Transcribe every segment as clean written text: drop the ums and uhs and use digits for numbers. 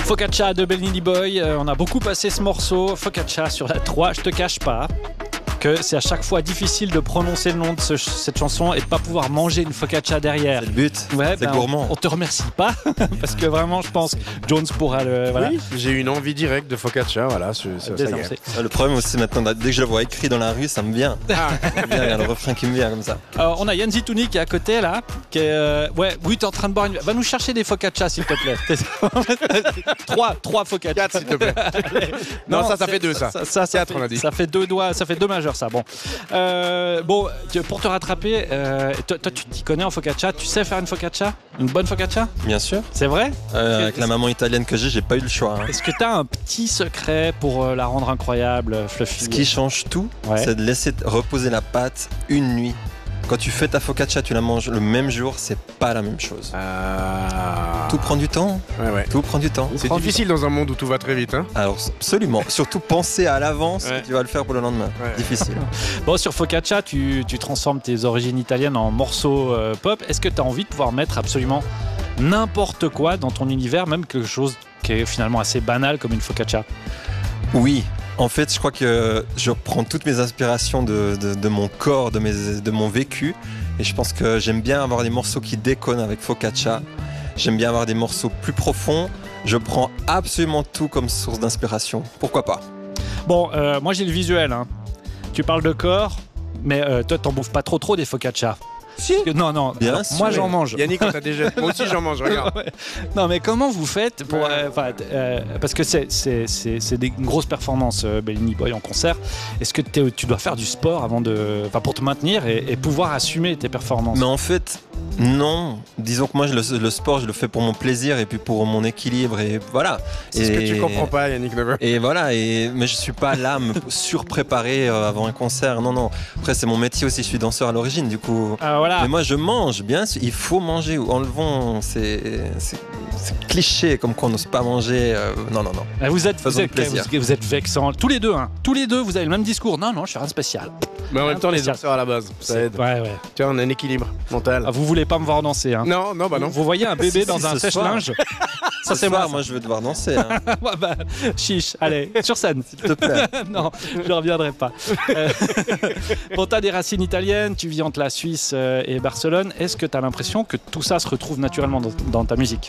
Focaccia de Benny Boy, on a beaucoup passé ce morceau. Focaccia sur la 3, je te cache pas que c'est à chaque fois difficile de prononcer le nom de cette chanson et de pas pouvoir manger une focaccia derrière. C'est le but, c'est gourmand. On te remercie pas parce que vraiment je pense Jones pourra le... Voilà. Oui, j'ai une envie directe de focaccia, voilà, ça y est. Le problème aussi maintenant, dès que je le vois écrit dans la rue, ça me vient. Il y a le refrain qui me vient comme ça. On a Yann Zitouni qui est à côté là, qui est... oui, t'es en train de boire une... Va nous chercher des focaccia s'il te plaît. 3 focaccia. 4 s'il te plaît. Non, ça fait 2 ça. 4 on a dit. Ça fait 2 doigts, ça fait 2 majeurs ça. Bon, pour te rattraper, toi tu t'y connais en focaccia, tu sais faire une focaccia? Une bonne focaccia? Bien sûr. C'est vrai? Avec la maman italienne que j'ai pas eu le choix. Est-ce que tu as un petit secret pour la rendre incroyable, fluffy? Ce qui change tout, c'est de laisser reposer la pâte une nuit. Quand tu fais ta focaccia, tu la manges le même jour, c'est pas la même chose. Tout prend du temps. Ouais. Tout prend du temps. C'est difficile dans un monde où tout va très vite. Hein. Alors, absolument. Surtout penser à l'avance que tu vas le faire pour le lendemain. Difficile. Bon, sur Focaccia, tu transformes tes origines italiennes en morceaux pop. Est-ce que tu as envie de pouvoir mettre absolument n'importe quoi dans ton univers, même quelque chose qui est finalement assez banal comme une focaccia? Oui. En fait, je crois que je reprends toutes mes inspirations de mon corps, de mon vécu. Et je pense que j'aime bien avoir des morceaux qui déconnent avec Focaccia. J'aime bien avoir des morceaux plus profonds. Je prends absolument tout comme source d'inspiration. Pourquoi pas? Bon, moi j'ai le visuel. Hein. Tu parles de corps, mais toi t'en bouffes pas trop des Focaccia. Si. Non. Bien sûr. Moi j'en mange. Yannick, on t'a déjà. Moi aussi j'en mange. Regarde. Non, mais comment vous faites pour parce que c'est une grosse performance, Benny Boy en concert. Est-ce que tu dois faire du sport avant pour te maintenir et pouvoir assumer tes performances? Mais en fait, non. Disons que moi le sport, je le fais pour mon plaisir et puis pour mon équilibre et voilà. C'est ce que tu comprends pas, Yannick Neveu. Et voilà. Mais je suis pas là à me surpréparer avant un concert. Non. Après, c'est mon métier aussi. Je suis danseur à l'origine, du coup. Voilà. Mais moi je mange, bien sûr, il faut manger. Enlevons c'est cliché comme qu'on n'ose pas manger. Non. Vous êtes vexants. Tous les deux, vous avez le même discours. Non, je suis rien de spécial. Mais en même temps, les danseurs à la base, ça aide. Ouais. Tu vois, on a un équilibre mental. Vous voulez pas me voir danser, hein? Non. Vous voyez un bébé dans un sèche-linge? Ça c'est moi je veux devoir danser. Hein. Chiche, allez, sur scène. S'il te plaît. Non, je reviendrai pas. Bon, t'as des racines italiennes, tu vis entre la Suisse et Barcelone. Est-ce que t'as l'impression que tout ça se retrouve naturellement dans ta musique?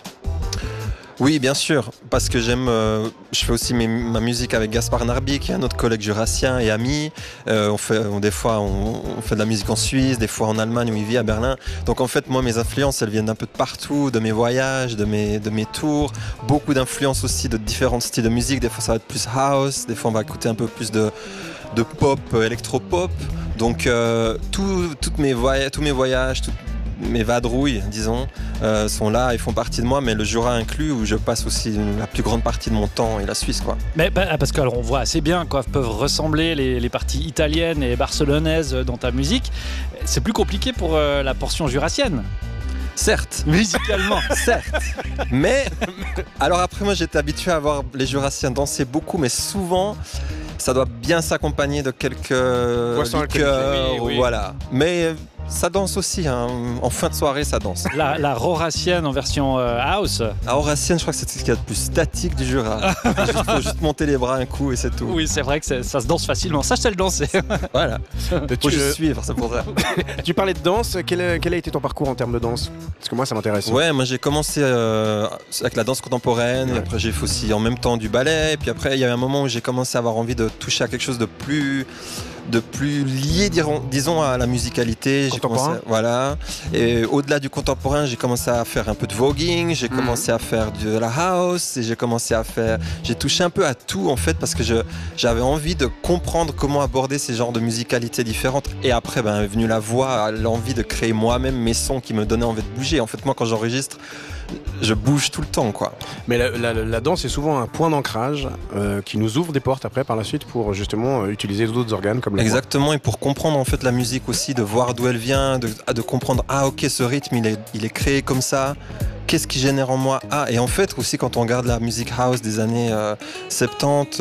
Oui, bien sûr, parce que j'aime. Je fais aussi ma musique avec Gaspard Narby, qui est un autre collègue jurassien et ami. Des fois, on fait de la musique en Suisse, des fois en Allemagne où il vit à Berlin. Donc en fait, moi, mes influences, elles viennent d'un peu de partout, de mes voyages, de mes tours. Beaucoup d'influences aussi de différents styles de musique. Des fois, ça va être plus house, des fois, on va écouter un peu plus de pop, électro-pop. Donc tous mes voyages, mes vadrouilles, disons, sont là et font partie de moi, mais le Jura inclus, où je passe aussi la plus grande partie de mon temps, et la Suisse, quoi. Mais parce qu'on voit assez bien quoi peuvent ressembler les parties italiennes et barcelonaises dans ta musique. C'est plus compliqué pour la portion jurassienne. Certes, musicalement, certes. Mais alors après, moi, j'étais habitué à voir les Jurassiens danser beaucoup, mais souvent, ça doit bien s'accompagner de quelques liqueurs, oui. Voilà. Mais ça danse aussi, hein. En fin de soirée, ça danse. La Roracienne en version house. La Roracienne, je crois que c'est ce qu'il y a de plus statique du Jura. Il faut juste monter les bras un coup et c'est tout. Oui, c'est vrai que ça se danse facilement. Ça, je sais le danser. Voilà. Faut juste suivre, c'est pour ça. Tu parlais de danse. Quel a été ton parcours en termes de danse? Parce que moi, ça m'intéresse. Ouais, moi j'ai commencé avec la danse contemporaine. Et après, j'ai fait aussi en même temps du ballet. Et puis après, il y a eu un moment où j'ai commencé à avoir envie de toucher à quelque chose de plus lié, disons, à la musicalité. Voilà. Et au-delà du contemporain, j'ai commencé à faire un peu de voguing, j'ai commencé à faire de la house, et j'ai touché un peu à tout, en fait, parce que j'avais envie de comprendre comment aborder ces genres de musicalités différentes. Et après, est venue la voix, l'envie de créer moi-même mes sons qui me donnaient envie de bouger. En fait, moi, quand j'enregistre, je bouge tout le temps, quoi. Mais la danse est souvent un point d'ancrage qui nous ouvre des portes après par la suite pour justement utiliser d'autres organes comme la voix. Exactement, et pour comprendre en fait la musique aussi, de voir d'où elle vient, de comprendre ok, ce rythme il est créé comme ça. Qu'est-ce qui génère en moi? Et en fait aussi quand on regarde la musique house des années 70,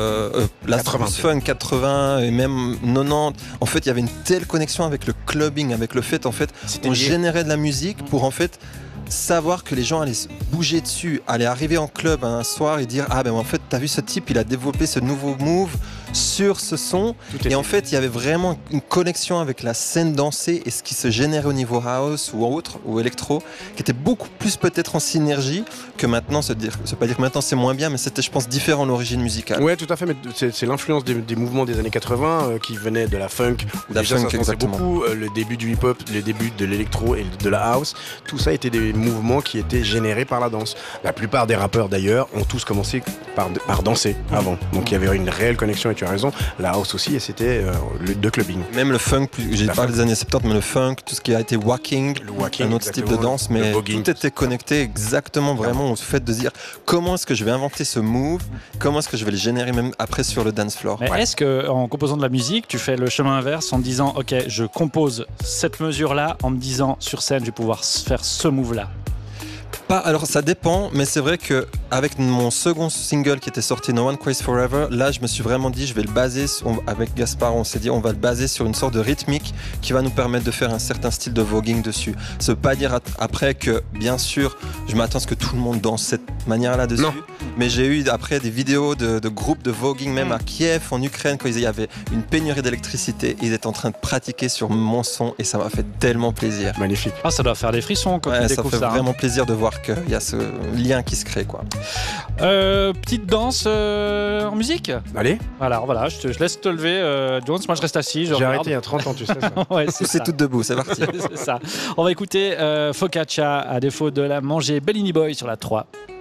la funk 80 et même 90, en fait il y avait une telle connexion avec le clubbing, avec le fait en fait on générait de la musique pour en fait savoir que les gens allaient se bouger dessus, allaient arriver en club un soir et dire ah ben en fait t'as vu ce type, il a développé ce nouveau move sur ce son, et en fait il y avait vraiment une connexion avec la scène dansée et ce qui se générait au niveau house ou autre ou électro, qui était beaucoup plus peut-être en synergie que maintenant. C'est pas dire que maintenant c'est moins bien, mais c'était je pense différent l'origine musicale. Ouais, tout à fait, mais c'est l'influence des mouvements des années 80 qui venaient de la funk, où La déjà funk, ça se dansait exactement. beaucoup, le début du hip-hop, le début de l'électro et de la house, tout ça était des mouvements qui étaient générés par la danse. La plupart des rappeurs d'ailleurs ont tous commencé par danser avant, donc il y avait une réelle connexion, et tu as raison, la house aussi, et c'était de clubbing. Même le funk, j'ai La parlé funk. des années 70, mais le funk, tout ce qui a été walking, Le walking, un autre type de exactement, danse, le mais voguing. tout était connecté exactement vraiment au fait de dire comment est-ce que je vais inventer ce move, comment est-ce que je vais le générer même après sur le dance floor. Mais est-ce qu'en composant de la musique, tu fais le chemin inverse en te disant ok, je compose cette mesure-là en me disant sur scène, je vais pouvoir faire ce move-là? Pas, alors ça dépend, mais c'est vrai que avec mon second single qui était sorti, No One Crazy Forever, là je me suis vraiment dit je vais le baser avec Gaspard, on s'est dit on va le baser sur une sorte de rythmique qui va nous permettre de faire un certain style de voguing dessus. Ça veut pas dire après que bien sûr je m'attends à ce que tout le monde danse cette manière-là dessus, Non. mais j'ai eu après des vidéos de groupes de voguing même à Kiev en Ukraine quand il y avait une pénurie d'électricité, ils étaient en train de pratiquer sur mon son et ça m'a fait tellement plaisir. Magnifique. Ah, ça doit faire des frissons quand tu Ouais, ça découvres fait ça. vraiment plaisir de voir qu'il y a ce lien qui se crée quoi. Petite danse en musique. Allez, Alors voilà, je laisse te lever, Jones. Moi, je reste assis. Je j'ai regarde. arrêté il y a 30 ans, tu sais ça. Ouais, Tous c'est et toutes debout, c'est parti. c'est ça. On va écouter Focaccia à défaut de la manger Bellini Boy sur la 3.